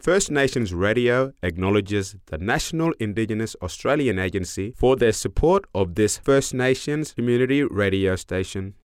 First Nations Radio acknowledges the National Indigenous Australian Agency for their support of this First Nations community radio station.